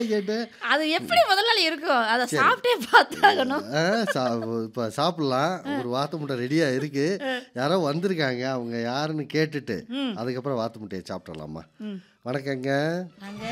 கேட்டேன். அது எப்படி முதலாளி இருக்கும்? அத சாப்பிட்டே பார்த்தாகணும். இப்போ சாப்பிடலாம். ஒரு வாத்து முட்டை ரெடியா இருக்கு. யாரோ வந்திருக்காங்க. அவங்க யாருன்னு கேட்டுட்டு அதுக்கப்புறம் வாத்து முட்டையை சாப்பிடலாமா? வணக்கங்க. நாங்க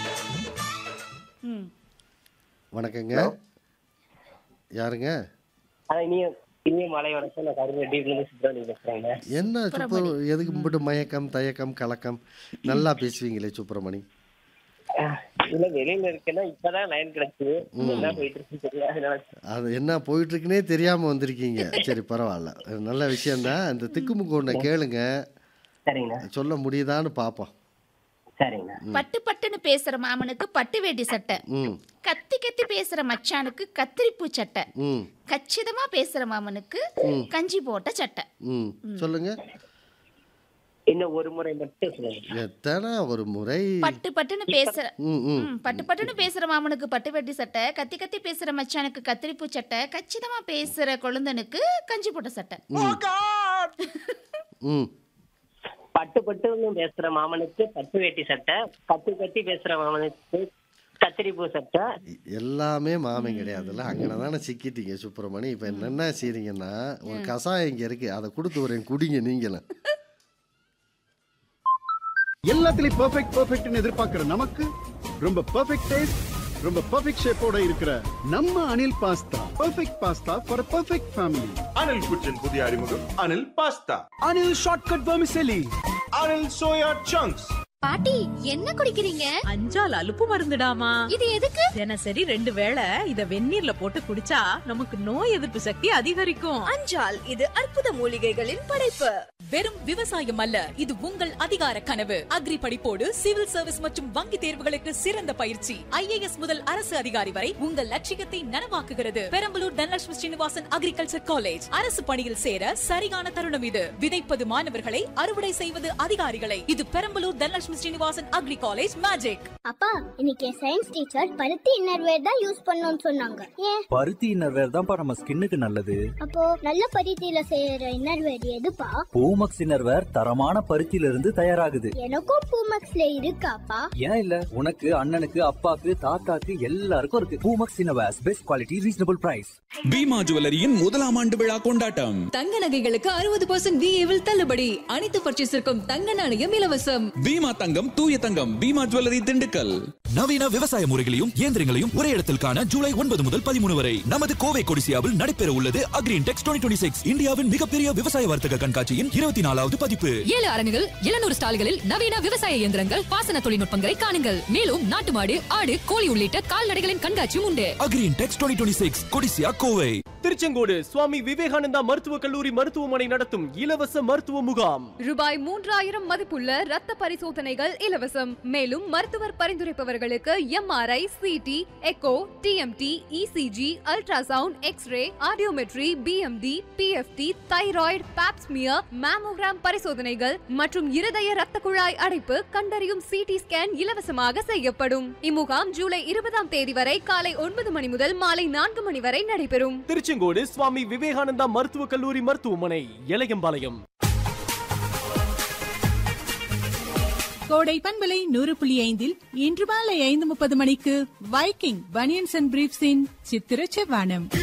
வணக்கங்க. யாருங்க? இனிய மாலை வணக்கம். நான் கருங்கட்டியிலிருந்து சுப்பிரமணியம் பேசுறேங்க. என்ன எதுக்கு மட்டும் மயக்கம் தயக்கம் கலக்கம் நல்லா பேசுவீங்களே சுப்பிரமணி. இல்ல வெளியில இருக்கேன்னா இப்பதான் லைன் கிடைச்சது. என்ன போயிட்டு இருக்குன்னு தெரியாது. அது என்ன போயிட்டு இருக்குன்னே தெரியாம வந்திருக்கீங்க. சரி பரவாயில்ல, நல்ல விஷயம்தான். இந்த திக்குமுக்கு ஒண்ண கேளுங்க. சரிங்கண்ணா. சொல்ல முடியுதான்னு பாப்போம். சரிங்கண்ணா. பட்டு பட்டுன்னு பேசுற மாமனுக்கு பட்டு வேட்டி சட்டை, கத்தி கத்தி பேசுற மச்சானுக்கு கத்திரிப்பூ சட்டை, கச்சிதமா பேசுற மாமனுக்கு கஞ்சி போட்ட சட்டை. சொல்லுங்க. இன்னும் ஒரு முறை மட்டும் சொல்லுங்க. எத்தனை ஒரு முறை? பட்டு பட்டுன்னு பேசுற பட்டு பட்டுன்னு பேசுற மாமனுக்கு பட்டு வேட்டி சட்டை, கத்தி கத்தி பேசுற மச்சானுக்கு கத்திரிப்பூ சட்டை, கச்சிதமா பேசுற கொழுந்தனுக்கு கஞ்சி போட்ட சட்டை. பட்டு பட்டுன்னு பேசுற மாமனுக்கு பட்டு வேட்டி சட்டை, கத்தி கத்தி பேசுற மாமனுக்கு கத்திரிப்பூ சட்டை. எல்லாமே மாமன் கிடையாதுல்ல. அங்கனதானே சிக்கிட்டீங்க சுப்பிரமணி. இப்ப என்னென்ன செய்றீங்கன்னா, ஒரு கசாயம் இங்க இருக்கு, அதை கொடுத்து வரேன், குடிங்க நீங்களும். எல்லாத்துலயும் பெர்ஃபெக்ட்னு எதிர்பார்க்கிற நமக்கு ரொம்ப பெர்ஃபெக்ட் டேஸ்ட், ரொம்ப பெர்ஃபெக்ட் ஷேப்போட இருக்கிற நம்ம Anil pasta. Perfect pasta for perfect family. Anil குச்சின் புதிய அறிமுகம் Anil pasta. Anil shortcut vermicelli. Anil soya chunks. பாட்டி என்ன குடிக்கிறீங்க? அஞ்சால் அலுப்பு மருந்துடாமா. இது எதுக்கு? தினசரி 2 வேளை இத வெந்நீர்ல போட்டு குடிச்சா நமக்கு நோய் எதிர்ப்பு சக்தி அதிகரிக்கும். அஞ்சால் இது அற்புத மூலிகைகளின் படைப்பு. வெறும் விவசாயம் அல்ல, இது உங்கள் அதிகார கனவு. அக்ரி படிப்போடு சிவில் சர்வீஸ் மற்றும் வங்கி தேர்வுகளுக்கு சிறந்த பயிற்சி. IAS முதல் அரசு அதிகாரி வரை உங்கள் லட்சியத்தை நனவாக்குகிறது. Perambalur Dhanalakshmi Srinivasan agriculture college. அரசு பணியில் சேர சரியான தருணம் இது. விதைப்பது மாணவர்களை, அறுவடை செய்வது அதிகாரிகளை. இது Perambalur Dhanalakshmi Srinivasan agri college magic. அப்பா, இன்னைக்கு சயின்ஸ் டீச்சர் பருத்தி இன்னர்வேர் தான் யூஸ் பண்ணணும்னு சொன்னாங்க. ஏன்? பருத்தி இன்னர்வேர் தான்ப்பா நம்ம ஸ்கின்னுக்கு நல்லது. அப்போ நல்ல பருத்தியில செய்யற இன்னர்வேர் எதுப்பா? பூமக்ஸ் இன்னர்வேர் தரமான பருத்தியில இருந்து தயாராகுது. எனக்கும் பூமக்ஸ்ல இருக்காப்பா. ஏன் இல்ல, உனக்கு அண்ணனுக்கு அப்பாக்கு தாத்தாக்கு எல்லாருக்கும் இருக்கு. Poomex innerwear, best quality, reasonable price. Bima ஜுவல்லரியின் 1ஆம் ஆண்டு விழா கொண்டாட்டம். தங்க நகைகளுக்கு 60% VA தள்ளுபடி. அனைத்து பர்ச்சேஸிற்கும் தங்க நாணயம் இலவசம். பீமா தங்கம், தூய தங்கம். பீமா ஜுவல்லரி, திண்டுக்கல். நவீன விவசாய முறைகளையும் இயந்திரங்களையும் ஒரே இடத்தில் காண ஜூலை 9 முதல் 13 வரை நமது கோவை கொடிசியாவில் நடைபெற உள்ளது அக்ரின்டெக்ஸ் 2026, இந்தியாவின் மிகப்பெரிய விவசாய வர்த்தக கண்காட்சியின் 24வது பதிப்பு. 7 அரங்குகள், 700 ஸ்டால்களில் நவீன விவசாய இயந்திரங்கள், பாசன தொழில்நுட்பங்களை காணுங்கள். மேலும் நாட்டு மாடு, ஆடு, கோழி உள்ளிட்ட கால்நடைகளின் கண்காட்சியும் உண்டு. அக்ரின்டெக்ஸ் 2026, கொடிசியா, கோவை. திருச்செங்கோடு சுவாமி விவேகானந்தா மருத்துவக் கல்லூரி மருத்துவமனை நடத்தும் இலவச மருத்துவ முகாம். ரூபாய் 3000 மதிப்புள்ள ரத்த பரிசோதனைகள் இலவசம். மேலும் மருத்துவர் பரிந்துரைப்பவர்களுக்கு MRI, CT, echo, TMT, ECG, ultrasound, x ray, audiometry, BMD, PFT, thyroid, Pap smear, mammogram பரிசோதனைகள் மற்றும் இருதய ரத்த குழாய் அடைப்பு கண்டறியும் CT ஸ்கேன் இலவசமாக செய்யப்படும். இம்முகாம் ஜூலை 20ஆம் தேதி வரை காலை 9 மணி முதல் மாலை 4 மணி வரை நடைபெறும். திருச்செங்கோடு சுவாமி விவேகானந்தா மருத்துவக் கல்லூரி மருத்துவமனை, எலயம்பாளையம். கோடை பண்பலை 100.5 இன்று மாலை 5:30 மணிக்கு வைக்கிங் பனியன்ஸ் அண்ட் பிரீஃப்ஸின் சித்திர செவ்வானம்.